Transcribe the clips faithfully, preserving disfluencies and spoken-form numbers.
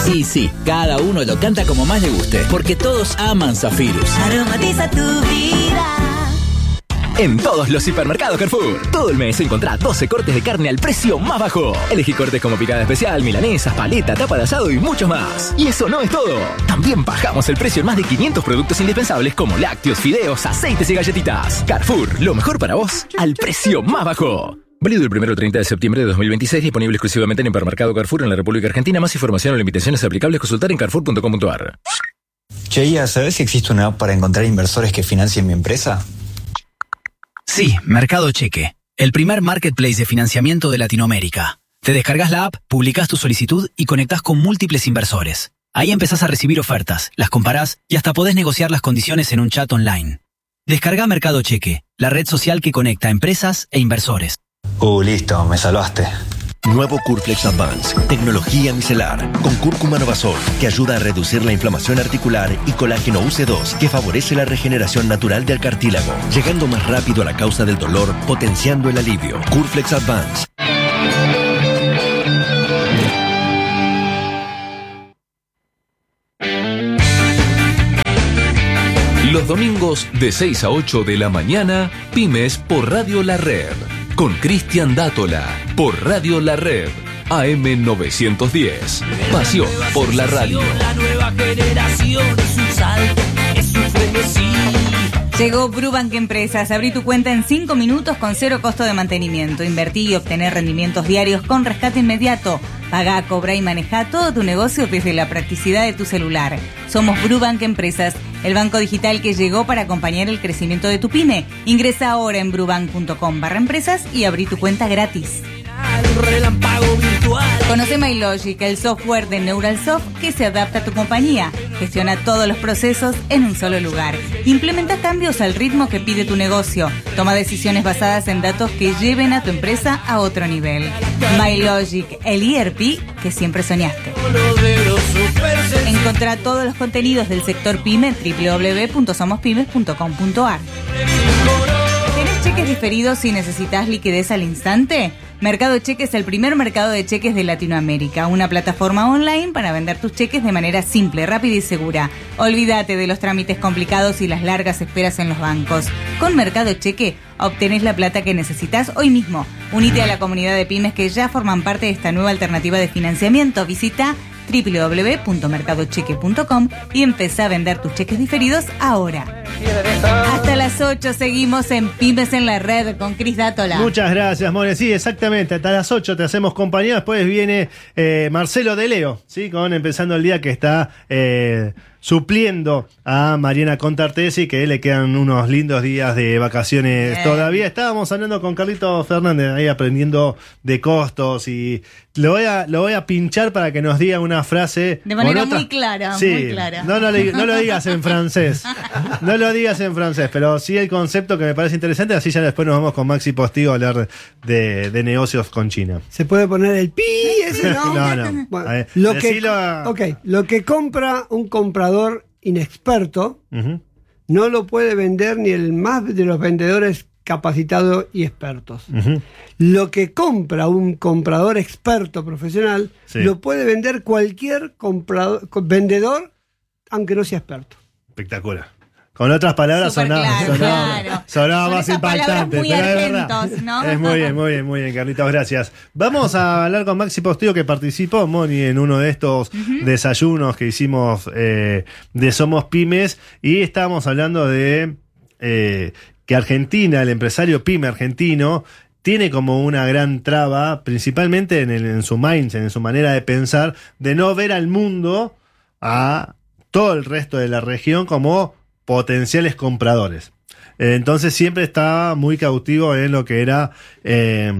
Y sí, cada uno lo canta como más le guste, porque todos aman Zafirus. Aromatiza tu vida. En todos los hipermercados Carrefour, todo el mes encontrá doce cortes de carne al precio más bajo. Elegí cortes como picada especial, milanesas, paleta, tapa de asado y mucho más. Y eso no es todo. También bajamos el precio en más de quinientos productos indispensables como lácteos, fideos, aceites y galletitas. Carrefour, lo mejor para vos al precio más bajo. Válido el primero al treinta de septiembre de dos mil veintiséis, disponible exclusivamente en Hipermercado Carrefour en la República Argentina. Más información o limitaciones aplicables consultar en carrefour punto com punto a r. Cheia, ¿sabes si existe una app para encontrar inversores que financien mi empresa? Sí, Mercado Cheque, el primer marketplace de financiamiento de Latinoamérica. Te descargas la app, publicás tu solicitud y conectás con múltiples inversores. Ahí empezás a recibir ofertas, las comparás y hasta podés negociar las condiciones en un chat online. Descarga Mercado Cheque, la red social que conecta empresas e inversores. Uh, listo, me salvaste. Nuevo Curflex Advance, tecnología micelar, con cúrcuma Novasol, que ayuda a reducir la inflamación articular, y colágeno U C dos, que favorece la regeneración natural del cartílago, llegando más rápido a la causa del dolor, potenciando el alivio. Curflex Advance. Los domingos de seis a ocho de la mañana, Pymes por Radio La Red. Con Cristian Dátola, por Radio La Red, A M novecientos diez. Pasión por la radio. La nueva generación es un salto, es un frenesí. Llegó Brubank Empresas. Abrí tu cuenta en cinco minutos con cero costo de mantenimiento. Invertí y obtener rendimientos diarios con rescate inmediato. Pagá, cobra y maneja todo tu negocio desde la practicidad de tu celular. Somos Brubank Empresas, el banco digital que llegó para acompañar el crecimiento de tu pyme. Ingresa ahora en brubank punto com barra empresas y abrí tu cuenta gratis. Conoce MyLogic, el software de Neuralsoft que se adapta a tu compañía. Gestiona todos los procesos en un solo lugar. Implementa cambios al ritmo que pide tu negocio. Toma decisiones basadas en datos que lleven a tu empresa a otro nivel. MyLogic, el E R P que siempre soñaste. Encontrá todos los contenidos del sector pyme en doble u doble u doble u punto somos pymes punto com punto a r. ¿Tenés cheques diferidos y necesitas liquidez al instante? Mercado Cheque es el primer mercado de cheques de Latinoamérica, una plataforma online para vender tus cheques de manera simple, rápida y segura. Olvídate de los trámites complicados y las largas esperas en los bancos. Con Mercado Cheque obtenés la plata que necesitas hoy mismo. Unite a la comunidad de pymes que ya forman parte de esta nueva alternativa de financiamiento. Visita doble u doble u doble u punto mercado cheque punto com y empezá a vender tus cheques diferidos ahora. Hasta las ocho seguimos en Pymes en la Red con Cris Dátola. Muchas gracias, More. Sí, exactamente. Hasta las ocho te hacemos compañía. Después viene eh, Marcelo de Leo, ¿sí? Con Empezando el Día, que está eh, supliendo a Mariana Contartesi, que le quedan unos lindos días de vacaciones Bien. todavía. Estábamos hablando con Carlito Fernández, ahí aprendiendo de costos, y lo voy a, lo voy a pinchar para que nos diga una frase. De manera muy clara, sí, muy clara. No, no, no lo digas en francés. No lo digas en francés, pero sí el concepto que me parece interesante, así ya después nos vamos con Maxi Postigo a hablar de, de negocios con China. Se puede poner el pi, ese no. no, no. Bueno, ver, lo, que, a... okay, lo que compra un comprador inexperto uh-huh. no lo puede vender ni el más de los vendedores capacitados y expertos. Uh-huh. Lo que compra un comprador experto profesional sí. lo puede vender cualquier comprador, vendedor, aunque no sea experto. Espectacular. Con otras palabras sonaba, claro, sonaba, claro. sonaba más impactante. Muy pero argentos, es, ¿no? es muy bien, muy bien, muy bien, Carlitos, gracias. Vamos a hablar con Maxi Postigo, que participó, Moni, en uno de estos uh-huh. desayunos que hicimos eh, de Somos Pymes, y estábamos hablando de eh, que Argentina, el empresario pyme argentino, tiene como una gran traba, principalmente en, el, en su mindset, en su manera de pensar, de no ver al mundo, a todo el resto de la región, como potenciales compradores. Entonces siempre estaba muy cautivo en lo que era eh,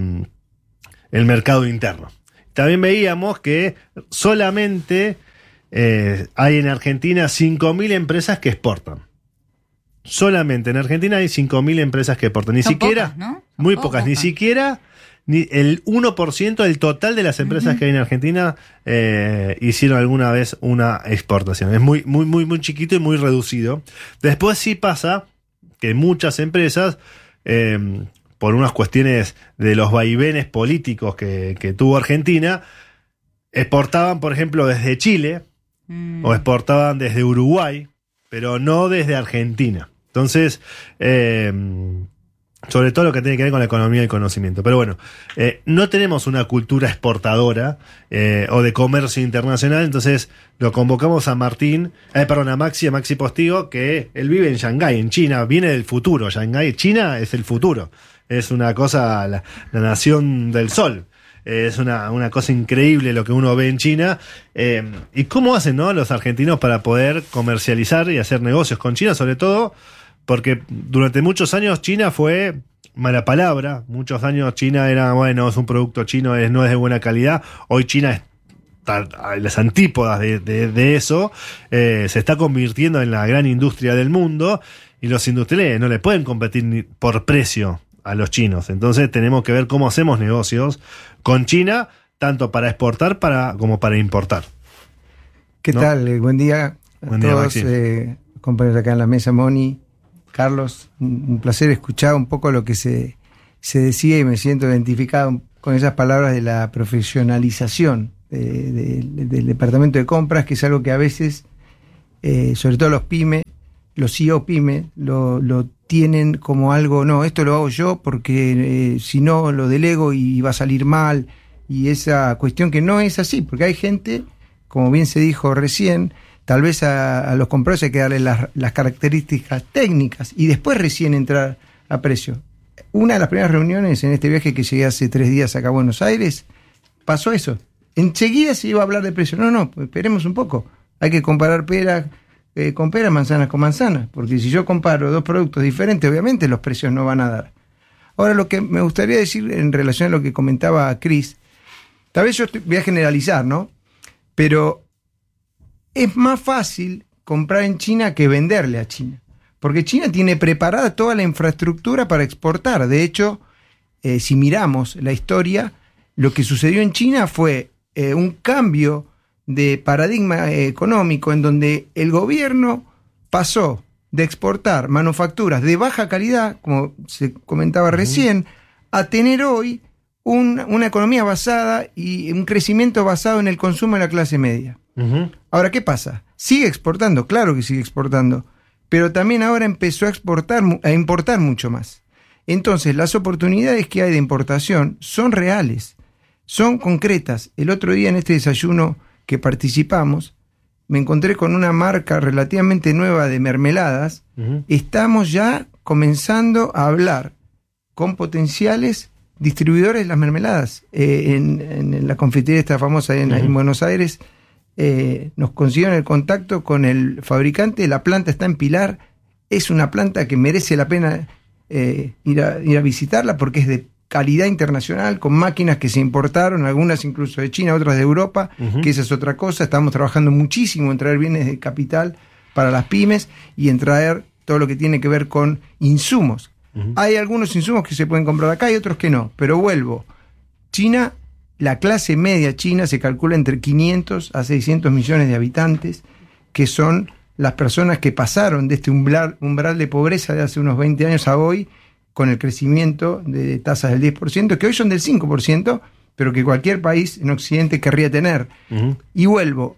el mercado interno. También veíamos que solamente eh, hay en Argentina cinco mil empresas que exportan. Solamente en Argentina hay cinco mil empresas que exportan. Ni Son siquiera, pocas, ¿no? muy pocas, pocas, ni siquiera ni el uno por ciento del total de las empresas uh-huh. que hay en Argentina eh, hicieron alguna vez una exportación. Es muy, muy, muy, muy chiquito y muy reducido. Después sí pasa que muchas empresas, eh, por unas cuestiones de los vaivenes políticos que, que tuvo Argentina, exportaban, por ejemplo, desde Chile mm. o exportaban desde Uruguay, pero no desde Argentina. Entonces, eh, sobre todo lo que tiene que ver con la economía y el conocimiento. Pero bueno, eh, no tenemos una cultura exportadora eh, o de comercio internacional, entonces lo convocamos a Martín, eh, perdón, a Maxi, a Maxi Postigo, que él vive en Shanghái, en China, viene del futuro. Shanghái, China es el futuro, es una cosa, la, la nación del sol. Es una, una cosa increíble lo que uno ve en China. Eh, ¿Y cómo hacen, no, los argentinos para poder comercializar y hacer negocios con China? Sobre todo porque durante muchos años China fue mala palabra. Muchos años China era, bueno, es un producto chino, es, no es de buena calidad. Hoy China está a las antípodas de, de, de eso. Eh, se está convirtiendo en la gran industria del mundo y los industriales no le pueden competir ni por precio a los chinos. Entonces tenemos que ver cómo hacemos negocios con China, tanto para exportar para, como para importar. ¿Qué ¿No? tal? Eh, buen día a buen todos, día, eh, compañeros acá en la mesa, Moni, Carlos. Un, un placer escuchar un poco lo que se, se decía y me siento identificado con esas palabras de la profesionalización de, de, de, del departamento de compras, que es algo que a veces, eh, sobre todo los pymes, los C E O pyme, lo, lo tienen como algo, no, esto lo hago yo porque eh, si no lo delego y va a salir mal, y esa cuestión que no es así, porque hay gente, como bien se dijo recién, tal vez a, a los compradores hay que darle las, las características técnicas y después recién entrar a precio. Una de las primeras reuniones en este viaje que llegué hace tres días acá a Buenos Aires, pasó eso. Enseguida se iba a hablar de precio. No, no, pues esperemos un poco. Hay que comparar peras eh, con peras, manzanas con manzanas, porque si yo comparo dos productos diferentes, obviamente los precios no van a dar. Ahora, lo que me gustaría decir en relación a lo que comentaba Cris, tal vez yo estoy, voy a generalizar, ¿no? Pero es más fácil comprar en China que venderle a China, porque China tiene preparada toda la infraestructura para exportar. De hecho, eh, si miramos la historia, lo que sucedió en China fue eh, un cambio de paradigma eh, económico en donde el gobierno pasó de exportar manufacturas de baja calidad, como se comentaba uh-huh. recién, a tener hoy un, una economía basada y un crecimiento basado en el consumo de la clase media. Uh-huh. Ahora, ¿qué pasa? Sigue exportando, claro que sigue exportando, pero también ahora empezó a exportar, a importar mucho más. Entonces, las oportunidades que hay de importación son reales, son concretas. El otro día en este desayuno que participamos, me encontré con una marca relativamente nueva de mermeladas. Uh-huh. Estamos ya comenzando a hablar con potenciales distribuidores de las mermeladas. Eh, en, en la confitería esta famosa en, uh-huh. en Buenos Aires, eh, nos consiguieron el contacto con el fabricante. La planta está en Pilar. Es una planta que merece la pena eh, ir, a, ir a visitarla porque es de calidad internacional, con máquinas que se importaron, algunas incluso de China, otras de Europa, uh-huh. que esa es otra cosa. Estamos trabajando muchísimo en traer bienes de capital para las pymes y en traer todo lo que tiene que ver con insumos. Uh-huh. Hay algunos insumos que se pueden comprar acá y otros que no, pero vuelvo. China, la clase media china se calcula entre quinientos a seiscientos millones de habitantes, que son las personas que pasaron de este umbral, umbral de pobreza de hace unos veinte años a hoy, con el crecimiento de tasas del diez por ciento, que hoy son del cinco por ciento, pero que cualquier país en Occidente querría tener. Uh-huh. Y vuelvo,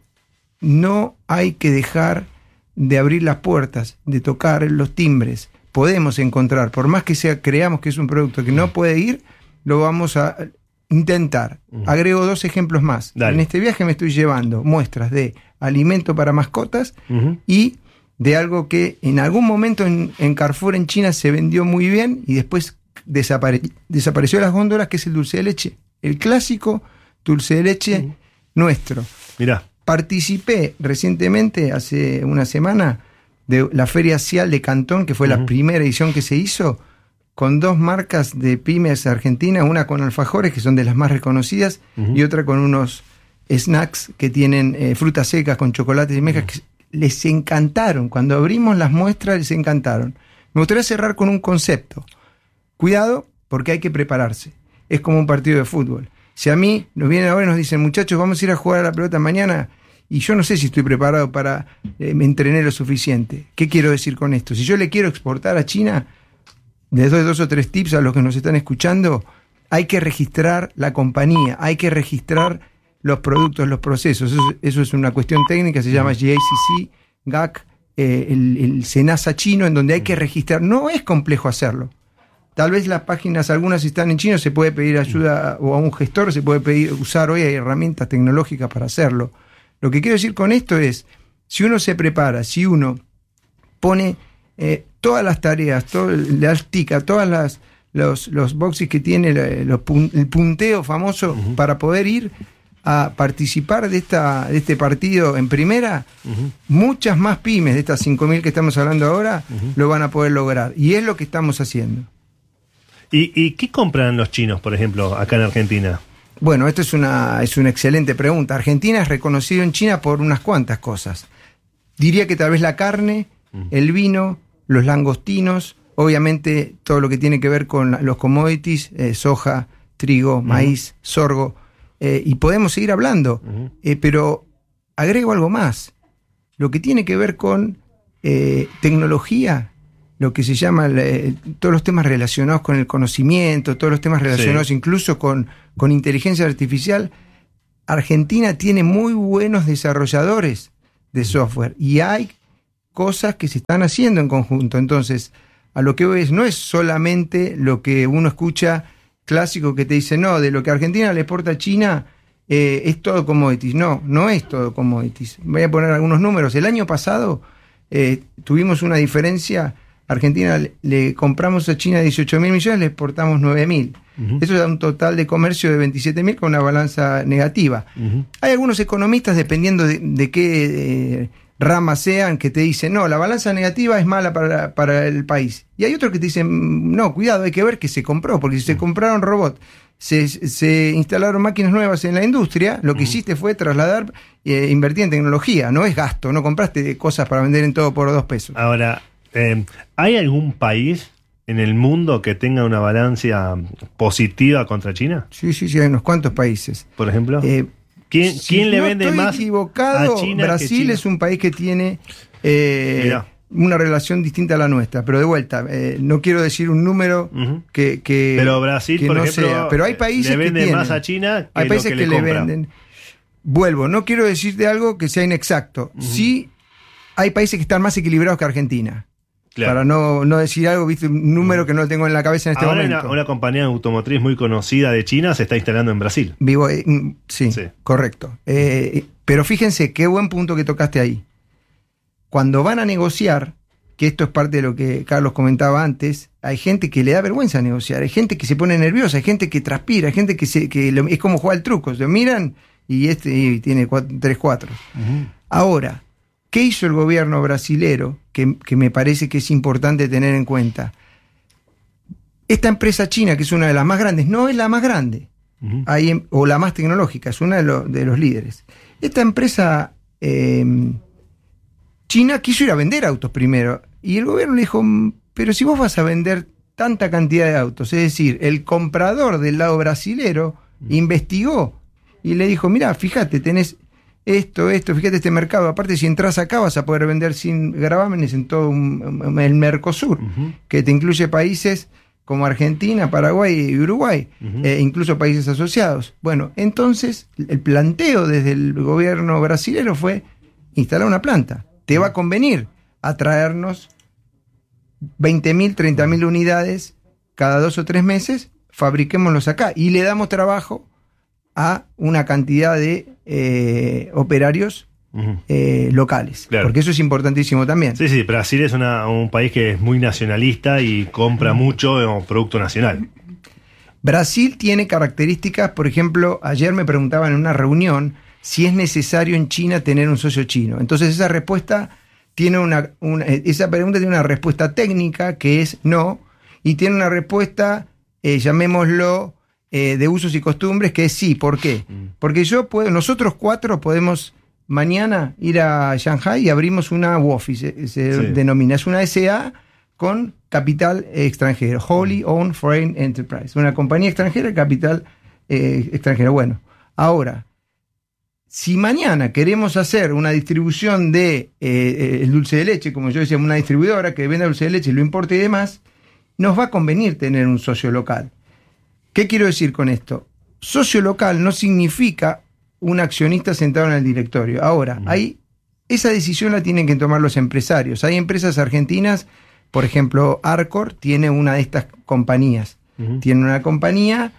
no hay que dejar de abrir las puertas, de tocar los timbres. Podemos encontrar, por más que sea, creamos que es un producto que no puede ir, lo vamos a intentar. Uh-huh. Agrego dos ejemplos más. Dale. En este viaje me estoy llevando muestras de alimento para mascotas uh-huh. y de algo que en algún momento en, en Carrefour en China se vendió muy bien y después desapare, desapareció de las góndolas, que es el dulce de leche. El clásico dulce de leche uh-huh. nuestro. Mirá. Participé recientemente, hace una semana, de la Feria Cial de Cantón, que fue uh-huh. la primera edición que se hizo, con dos marcas de pymes argentinas, una con alfajores, que son de las más reconocidas, uh-huh. y otra con unos snacks que tienen eh, frutas secas con chocolates y mejas, uh-huh. que les encantaron. Cuando abrimos las muestras les encantaron. Me gustaría cerrar con un concepto. Cuidado, porque hay que prepararse. Es como un partido de fútbol. Si a mí nos vienen ahora y nos dicen, muchachos, vamos a ir a jugar a la pelota mañana, y yo no sé si estoy preparado para eh, me entrené lo suficiente. ¿Qué quiero decir con esto? Si yo le quiero exportar a China, les doy dos o tres tips a los que nos están escuchando. Hay que registrar la compañía, hay que registrar los productos, los procesos. Eso, eso es una cuestión técnica, se llama G A C C, G A C, eh, el, el SENASA chino, en donde hay que registrar. No es complejo hacerlo. Tal vez las páginas, algunas están en chino, se puede pedir ayuda o a un gestor, se puede pedir, usar hoy hay herramientas tecnológicas para hacerlo. Lo que quiero decir con esto es, si uno se prepara, si uno pone eh, todas las tareas, todo, las ticas, todas las los, los boxes que tiene, los, el punteo famoso, uh-huh, para poder ir a participar de esta de este partido en primera, uh-huh, muchas más pymes de estas cinco mil que estamos hablando ahora, uh-huh, lo van a poder lograr. Y es lo que estamos haciendo. ¿Y, y qué compran los chinos, por ejemplo, acá en Argentina? Bueno, esto es una, es una excelente pregunta. Argentina es reconocido en China por unas cuantas cosas. Diría que tal vez la carne, uh-huh, el vino, los langostinos, obviamente todo lo que tiene que ver con los commodities, eh, soja, trigo, maíz, uh-huh, sorgo, eh, y podemos seguir hablando, uh-huh, eh, pero agrego algo más. Lo que tiene que ver con eh, tecnología, lo que se llama eh, todos los temas relacionados con el conocimiento, todos los temas relacionados, sí, incluso con, con inteligencia artificial. Argentina tiene muy buenos desarrolladores de software y hay cosas que se están haciendo en conjunto. Entonces, a lo que voy es, no es solamente lo que uno escucha clásico que te dice, no, de lo que Argentina le exporta a China eh, es todo commodities. No, no es todo commodities. Voy a poner algunos números. El año pasado eh, tuvimos una diferencia. Argentina le, le compramos a China dieciocho mil millones, le exportamos nueve mil. Uh-huh. Eso da un total de comercio de veintisiete mil con una balanza negativa. Uh-huh. Hay algunos economistas, dependiendo de, de qué eh, rama sean, que te dicen, no, la balanza negativa es mala para, para el país. Y hay otros que te dicen, no, cuidado, hay que ver qué se compró, porque si se compraron robots, se, se instalaron máquinas nuevas en la industria, lo que uh-huh, hiciste fue trasladar, eh, invertir en tecnología, no es gasto, no compraste cosas para vender en todo por dos pesos. Ahora, Eh, ¿hay algún país en el mundo que tenga una balanza positiva contra China? Sí, sí, sí, hay unos cuantos países. Por ejemplo, eh, ¿quién, si ¿quién le no vende estoy más equivocado, a China? Brasil que China? Es un país que tiene eh, una relación distinta a la nuestra, pero de vuelta, eh, no quiero decir un número uh-huh, que, que pero Brasil, que por no ejemplo, sea. Pero hay países le vende que tienen, más a China que hay países lo que, que le, le venden. Vuelvo, no quiero decirte algo que sea inexacto. Uh-huh. Sí, hay países que están más equilibrados que Argentina. Claro. Para no, no decir algo, viste, un número que no lo tengo en la cabeza en este Ahora momento. Una, una compañía automotriz muy conocida de China se está instalando en Brasil. Vivo, eh, sí, sí, correcto. Eh, pero fíjense qué buen punto que tocaste ahí. Cuando van a negociar, que esto es parte de lo que Carlos comentaba antes, hay gente que le da vergüenza negociar, hay gente que se pone nerviosa, hay gente que transpira, hay gente que, se, que lo, es como jugar al truco, se miran y este y tiene cuatro, tres cuatro. Uh-huh. Ahora, ¿qué hizo el gobierno brasilero? Que, que me parece que es importante tener en cuenta. Esta empresa china, que es una de las más grandes, no es la más grande, uh-huh, hay, o la más tecnológica, es una de, lo, de los líderes. Esta empresa eh, china quiso ir a vender autos primero, y el gobierno le dijo, pero si vos vas a vender tanta cantidad de autos, es decir, el comprador del lado brasilero uh-huh, investigó y le dijo, mira, fíjate, tenés esto, esto, fíjate este mercado, aparte si entras acá vas a poder vender sin gravámenes en todo un, el Mercosur, uh-huh, que te incluye países como Argentina, Paraguay y Uruguay, uh-huh, eh, incluso países asociados. Bueno, entonces el planteo desde el gobierno brasilero fue instalar una planta. Te va a convenir atraernos veinte mil, treinta mil unidades cada dos o tres meses, fabriquémoslos acá y le damos trabajo a una cantidad de eh, operarios uh-huh, eh, locales, claro, porque eso es importantísimo también. Sí, sí, Brasil es una, un país que es muy nacionalista y compra uh-huh, mucho eh, producto nacional. Brasil tiene características, por ejemplo, ayer me preguntaban en una reunión si es necesario en China tener un socio chino. Entonces esa respuesta tiene una, una esa pregunta tiene una respuesta técnica que es no, y tiene una respuesta, eh, llamémoslo, Eh, de usos y costumbres, que es sí. ¿Por qué? Porque yo puedo, nosotros cuatro podemos mañana ir a Shanghai y abrimos una W O F I, se, se sí. denomina, es una S A con capital extranjero, Wholly Owned Foreign Enterprise, una compañía extranjera, capital eh, extranjero. Bueno, ahora, si mañana queremos hacer una distribución de eh, el dulce de leche, como yo decía, una distribuidora que venda dulce de leche, lo importe y demás, nos va a convenir tener un socio local. ¿Qué quiero decir con esto? Socio local no significa un accionista sentado en el directorio. Ahora, uh-huh. hay, esa decisión la tienen que tomar los empresarios. Hay empresas argentinas, por ejemplo, Arcor tiene una de estas compañías. Uh-huh. Tiene una compañía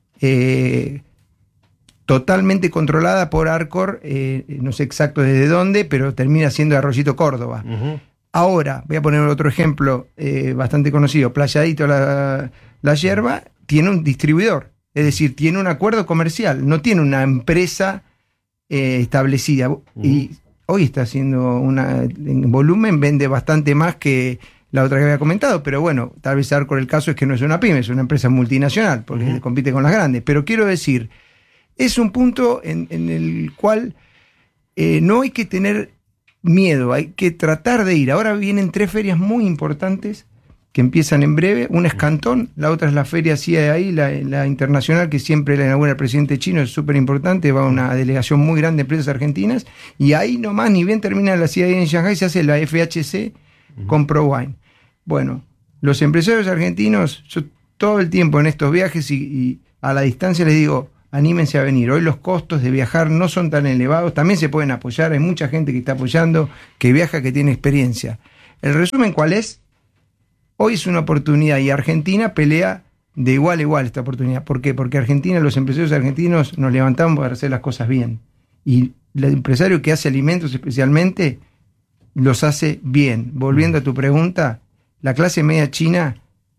eh, totalmente controlada por Arcor, eh, no sé exacto desde dónde, pero termina siendo Arroyito Córdoba. Uh-huh. Ahora, voy a poner otro ejemplo eh, bastante conocido. Playadito la, la Yerba tiene un distribuidor, es decir, tiene un acuerdo comercial, no tiene una empresa eh, establecida. Uh-huh. Y hoy está haciendo una, en volumen, vende bastante más que la otra que había comentado, pero bueno, tal vez Arcor el caso es que no es una pyme, es una empresa multinacional, porque uh-huh. compite con las grandes. Pero quiero decir, es un punto en, en el cual eh, no hay que tener miedo, hay que tratar de ir. Ahora vienen tres ferias muy importantes que empiezan en breve. Una es Cantón, la otra es la feria C I A ahí, la, la internacional, que siempre la inaugura el presidente chino, es súper importante, va una delegación muy grande de empresas argentinas, y ahí nomás, ni bien termina la C I A en Shanghái, se hace la F H C uh-huh. con ProWine. Bueno, los empresarios argentinos, yo todo el tiempo en estos viajes y, y a la distancia les digo, anímense a venir. Hoy los costos de viajar no son tan elevados, también se pueden apoyar, hay mucha gente que está apoyando, que viaja, que tiene experiencia. El resumen, ¿cuál es? Hoy es una oportunidad y Argentina pelea de igual a igual esta oportunidad. ¿Por qué? Porque Argentina, los empresarios argentinos nos levantamos para hacer las cosas bien. Y el empresario que hace alimentos especialmente, los hace bien. Volviendo a tu pregunta, la clase media china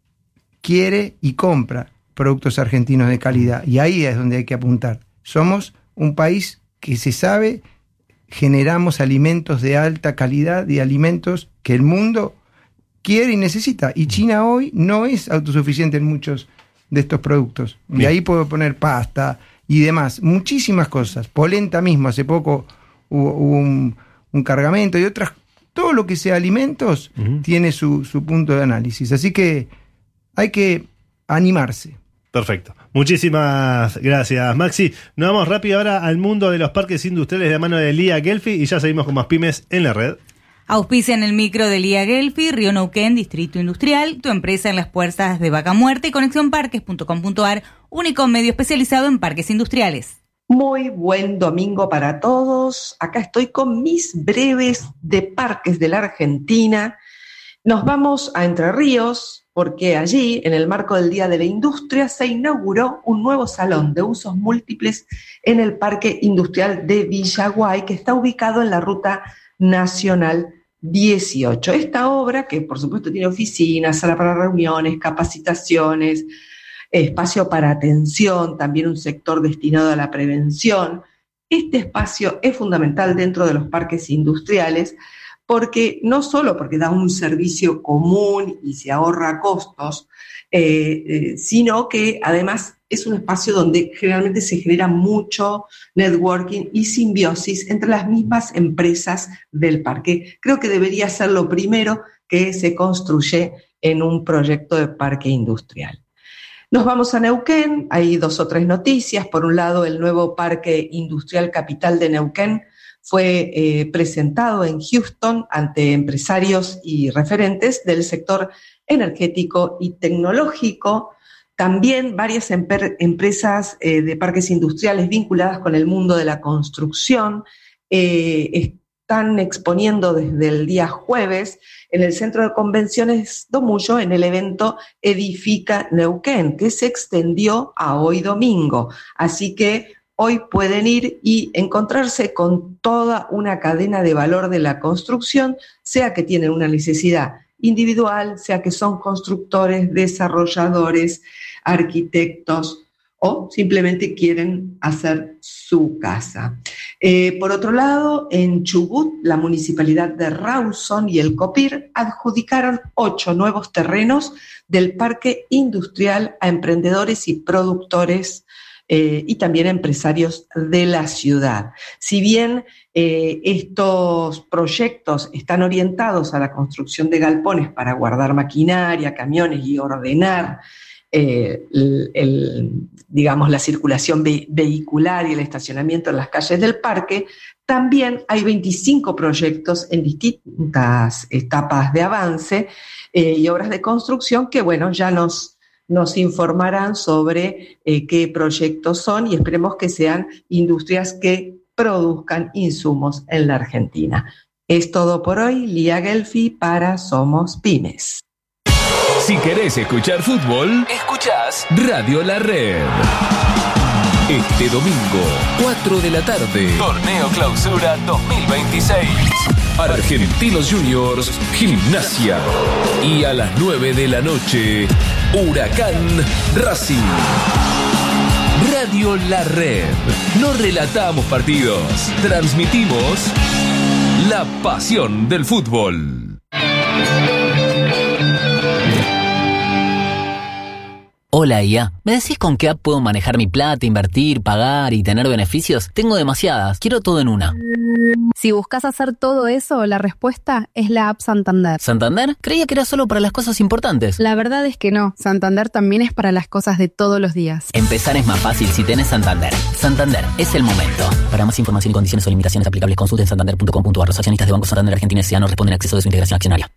quiere y compra productos argentinos de calidad, y ahí es donde hay que apuntar. Somos un país que se sabe, generamos alimentos de alta calidad y alimentos que el mundo quiere y necesita, y China hoy no es autosuficiente en muchos de estos productos. Bien. Y ahí puedo poner pasta y demás, muchísimas cosas. Polenta mismo, hace poco hubo, hubo un, un cargamento y otras, todo lo que sea alimentos uh-huh. tiene su, su punto de análisis, así que hay que animarse. Perfecto. Muchísimas gracias, Maxi. Nos vamos rápido ahora al mundo de los parques industriales de mano de Lía Gelfi y ya seguimos con más pymes en la red. Auspician el micro de Lía Gelfi, Río Neuquén, Distrito Industrial, tu empresa en las puertas de Vaca Muerta y conexión parques punto com punto a r, único medio especializado en parques industriales. Muy buen domingo para todos. Acá estoy con mis breves de parques de la Argentina. Nos vamos a Entre Ríos, porque allí, en el marco del Día de la Industria, se inauguró un nuevo salón de usos múltiples en el Parque Industrial de Villaguay, que está ubicado en la Ruta Nacional dieciocho. Esta obra, que por supuesto tiene oficinas, sala para reuniones, capacitaciones, espacio para atención, también un sector destinado a la prevención. Este espacio es fundamental dentro de los parques industriales, porque no solo porque da un servicio común y se ahorra costos, eh, eh, sino que además es un espacio donde generalmente se genera mucho networking y simbiosis entre las mismas empresas del parque. Creo que debería ser lo primero que se construye en un proyecto de parque industrial. Nos vamos a Neuquén, hay dos o tres noticias. Por un lado, el nuevo Parque Industrial Capital de Neuquén fue eh, presentado en Houston ante empresarios y referentes del sector energético y tecnológico. También varias emper- empresas eh, de parques industriales vinculadas con el mundo de la construcción eh, están exponiendo desde el día jueves en el Centro de Convenciones Domullo en el evento Edifica Neuquén, que se extendió a hoy domingo. Así que hoy pueden ir y encontrarse con toda una cadena de valor de la construcción, sea que tienen una necesidad individual, sea que son constructores, desarrolladores, arquitectos o simplemente quieren hacer su casa. Eh, por otro lado, en Chubut, la Municipalidad de Rawson y el COPIR adjudicaron ocho nuevos terrenos del parque industrial a emprendedores y productores Eh, y también empresarios de la ciudad. Si bien eh, estos proyectos están orientados a la construcción de galpones para guardar maquinaria, camiones y ordenar eh, el, el, digamos, la circulación ve- vehicular y el estacionamiento en las calles del parque, también hay veinticinco proyectos en distintas etapas de avance eh, y obras de construcción que, bueno, ya nos nos informarán sobre eh, qué proyectos son y esperemos que sean industrias que produzcan insumos en la Argentina. Es todo por hoy. Lía Gelfi para Somos Pymes. Si querés escuchar fútbol, escuchás Radio La Red. Este domingo, cuatro de la tarde, Torneo Clausura dos mil veintiséis. Argentinos Juniors, Gimnasia. Y a las nueve de la noche, Huracán Racing. Radio La Red. No relatamos partidos, transmitimos la pasión del fútbol. Hola I A, ¿me decís con qué app puedo manejar mi plata, invertir, pagar y tener beneficios? Tengo demasiadas, quiero todo en una. Si buscas hacer todo eso, la respuesta es la app Santander. ¿Santander? Creía que era solo para las cosas importantes. La verdad es que no, Santander también es para las cosas de todos los días. Empezar es más fácil si tenés Santander. Santander, es el momento. Para más información y condiciones o limitaciones aplicables, consulten santander punto com punto a r. Los accionistas de Banco Santander Argentina S A no responden a acceso de su integración accionaria.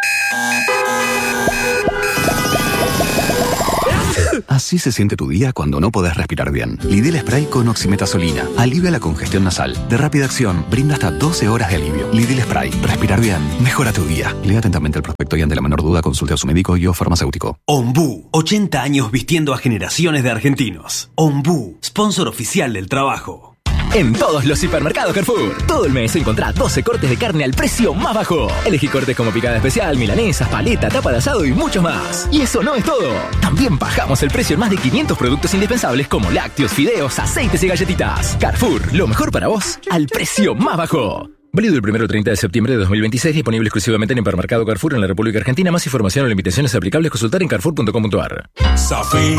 Así se siente tu día cuando no podés respirar bien. Lidl Spray con oximetazolina. Alivia la congestión nasal. De rápida acción, brinda hasta doce horas de alivio. Lidl Spray. Respirar bien. Mejora tu día. Lea atentamente el prospecto y ante la menor duda consulte a su médico y o farmacéutico. Ombú. ochenta años vistiendo a generaciones de argentinos. Ombú. Sponsor oficial del trabajo. En todos los hipermercados Carrefour, todo el mes encontrá doce cortes de carne al precio más bajo. Elegí cortes como picada especial, milanesas, paleta, tapa de asado y mucho más. Y eso no es todo. También bajamos el precio en más de quinientos productos indispensables como lácteos, fideos, aceites y galletitas. Carrefour, lo mejor para vos al precio más bajo. Válido el primero al treinta de septiembre de dos mil veintiséis, disponible exclusivamente en Hipermercado Carrefour en la República Argentina. Más información o limitaciones aplicables consultar en carrefour punto com punto a r. Safi